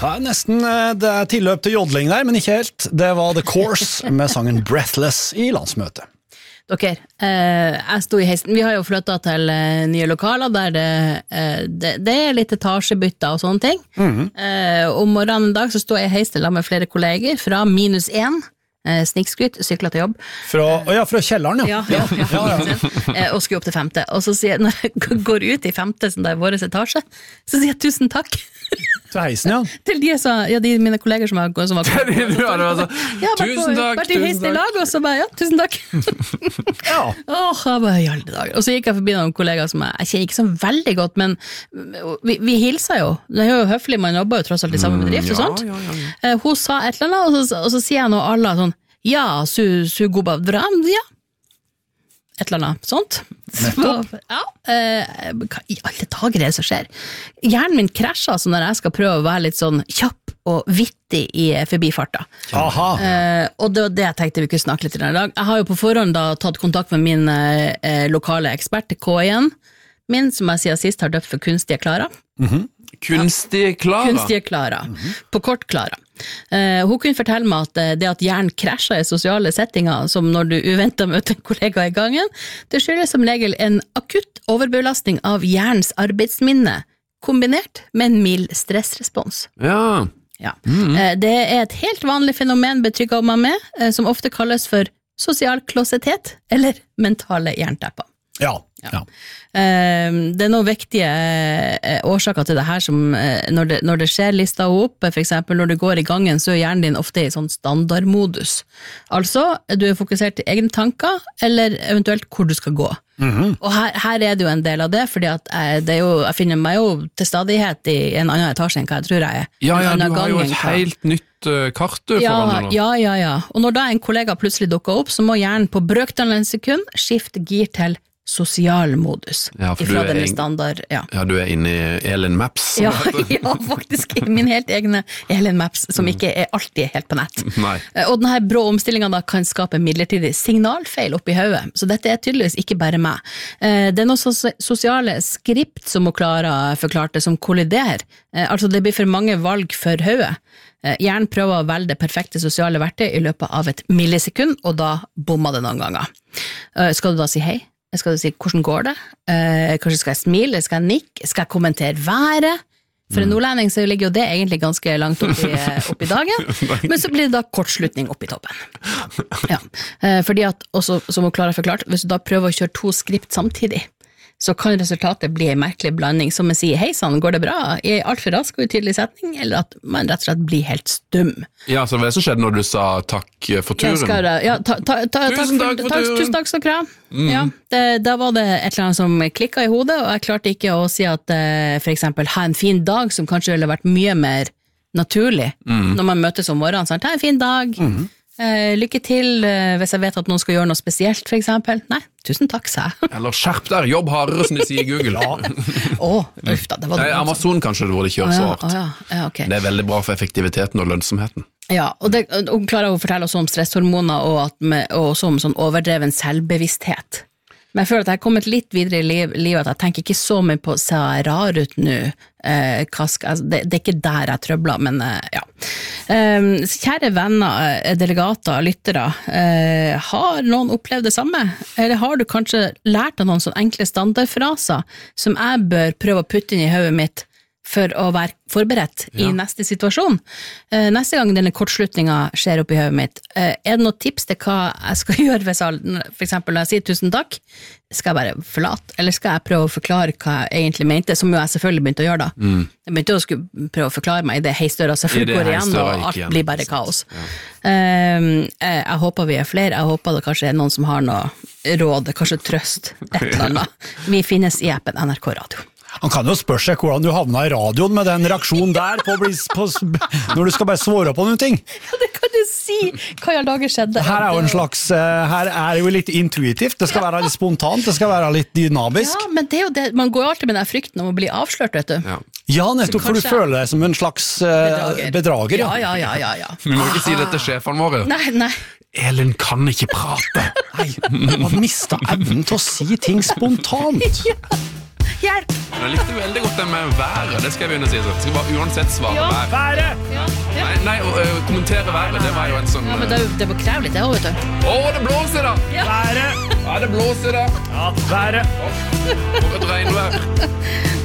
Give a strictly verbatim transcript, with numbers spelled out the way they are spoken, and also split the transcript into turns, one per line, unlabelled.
Ja, nesten det er tilløp til jodling der, men ikke helt. Det var The Course med sangen Breathless i landsmøtet.
Dere, eh, jeg sto i heisen. Vi har jo flyttet til eh, nye lokaler der det, eh, det, det er litt etasjebytter og sånne ting. Mm-hmm. eh, om morgenen en dag så står jeg i heisen med flere kolleger fra minus én, eh, snikskryt, sykler til jobb.
Fra, oh ja, fra kjelleren, ja.
Ja, ja, ja, ja, ja. eh, og skulle opp til femte. Og så sier jeg, når jeg går ut i femte, som det er vår etasje, så sier jeg tusen takk.
Til heisen, ja.
Til de, så, ja, de mine kolleger som var, som var
ja, altså,
ja,
tusen takk,
vært i heisen i lag, og så bare, ja, tusen takk.
ja.
Åh, jeg bare, i alle dager. Og så gikk jeg forbi noen kolleger som jeg, jeg kjenner ikke så veldig godt, men vi, vi hilser jo. Det er jo høflig, man jobber jo tross alt i samme bedrift, og sånt. Ja, ja, ja. Uh, hun sa et eller annet, og så, og så sier jeg noe alle sånn, ja, su, su goba dram, ja. Et eller annet sånt.
Nettopp.
Ja, eh, hva i alle dager er det som skjer? Hjernen min krasjer altså når jeg skal prøve å være litt sånn kjapp og vittig i forbifarta.
Aha.
Eh, og det var det jeg tenkte vi kunne snakke litt i dag. Jeg har jo på forhånd da tatt kontakt med min eh, lokale ekspert, K en, min, som jeg siden sist har døpt for Kunstige Klara.
Mhm.
Kunstige Klara?
Kunstige Klara, mm-hmm. På kort Klara. Uh, hun kunne fortelle meg at uh, det at hjernen krasjer i sosiale settinger, som når du uventet møter en kollega i gangen, det skyldes som regel en akutt overbelastning av hjernens arbeidsminne, kombinert med en mild stressrespons.
Ja.
Ja. Mm-hmm. Uh, det er et helt vanlig fenomen, betrygger man med, uh, som ofte kalles for sosial klossetet, eller mentale jerntepper.
Ja, ja.
Uh, det er noen viktige uh, årsaker til det her som uh, når, det, når det skjer lista opp, for eksempel når du går i gangen, så er hjernen din ofte i sånn standardmodus. Altså, du er fokusert til egne tanker, eller eventuelt hvor du skal gå. Mm-hmm. Og her, her er det jo en del av det, fordi at jeg, det er jo, jeg finner meg jo til stadighet i en annen etasje enn hva jeg tror jeg er.
Ja, ja, du har jo et helt nytt uh, kart du
ja,
foran deg nå.
Ja, ja, ja. Og når da en kollega plutselig dukker opp, så må hjernen på brøkdelen en sekund skifte gir til sosial modus.
Ja, for
ifra
du er,
denne standard, ja.
Ja, du er inne i Elin Maps.
Ja, ja, faktisk min helt egne Elin Maps, som ikke er alltid helt på nett.
Nei.
Og denne brå omstillingen da kan skape midlertidig signalfeil oppi hodet, så dette er tydeligvis ikke bare meg. Det er noen sosiale skript som må klare forklarte som kolliderer, altså det blir for mange valg for hodet. Hjernen prøver å velge det perfekte sosiale verktøy i løpet av et millisekund, og da bommer det noen ganger. Skal du da si hei? Skal du si, hvordan går det? Eh, kanskje skal jeg smile? Skal jeg nikke? Skal jeg kommentere været? For en nordlending så ligger jo det egentlig ganske langt opp i, opp i dagen, men så blir det da kortslutning opp i toppen. Ja. Eh, fordi at, også, som hun Klara forklart, hvis du da prøver å kjøre to skript samtidig, så kan resultatet bli en merkelig blanding, som å si, hei sann, går det bra? I alt for rask og utydelig setning, eller at man rett og slett blir helt stum.
Ja, så det var det som skjedde når du sa takk for turen.
Ja, skal jeg, ja ta, ta, ta,
tusen takk for, takk for turen.
Tusen takk skal dere ha. Mm. Ja, det, da var det et eller annet som klikket i hodet, og jeg klarte ikke å si at for eksempel, ha en fin dag, som kanskje ville vært mye mer naturlig, mm. når man møtes om morgenen, sånn, ha en fin dag, mm. Uh, lykke til uh, hvis jeg vet at noen skal gjøre noe spesielt, for eksempel. Nei, tusen takk, sa jeg.
Eller skjerp der, jobb hardere, som de sier i Google.
Ja. Åh, uff da, det var
Nei, Amazon kanskje, hvor de kjører
oh, ja,
så hardt.
oh, ja. Ja, okay.
Det er veldig bra for effektiviteten og lønnsomheten.
Ja, og det og klarer å fortelle oss om stresshormoner, og, at med, og også om sånn overdreven selvbevissthet. Men jeg føler at jeg har kommet litt videre i liv, livet, at jeg tenker ikke så mye på ser jeg rar ut nå, eh, kask, altså, det, det er ikke der jeg trøbler, men eh, ja. Um, kjære venner, delegater, lyttere, eh, har noen opplevd det samme? Eller har du kanskje lært av noen sånne enkle standardfraser som jeg bør prøve å putte inn i hodet mitt for å være forberedt ja. I neste situasjon? Eh, neste gang denne kortslutningen skjer opp i hodet mitt, eh, er det noen tips til hva jeg skal gjøre hvis jeg, for eksempel når jeg sier tusen takk, skal jeg bare forlate, eller skal jeg prøve å forklare hva jeg egentlig mente, som jo jeg selvfølgelig begynte å gjøre da. Mm. Jeg begynte å skulle prøve å forklare meg i det heisdøra selvfølgelig går igjen, og alt igjen. Blir bare kaos. Ja. Um, jeg, jeg håper vi er flere, jeg håper det kanskje er noen som har noe råd, kanskje trøst, et eller annet. Vi finnes i appen N R K Radio.
Han kan jo spørre seg hvordan du havna i radioen med den reaksjonen der på, på, når du skal bare svare på noen ting.
Ja, det kan du si. Hva i alle dager skjedde?
Her er jo en slags, her er jo litt intuitivt, det skal være litt spontant, det skal være litt dynamisk.
Ja, men det er jo det, man går alltid med den frykten om å bli avslørt, vet du.
Ja,
ja nettopp, for du føler deg som en slags bedrager. bedrager
ja. Ja, ja, ja, ja.
Vi må ikke si det til sjefene våre.
Nei, nei.
Elin kan ikke prate.
Nei, man mister evnen til å si ting spontant.
Ja. Hjelp!
Men jeg likte veldig godt det med været. Det skal jeg begynne å si. Så. Jeg skal bare uansett svare
Ja.
vær.
Været!
Ja, ja.
Nei, nei å, å, kommentere været, det var jo en sånn
Ja, men det, det må kreve litt, det òg, vet du.
Å, det blåser da!
Været!
Ja, det blåser da!
Ja, været!
For et regnvær.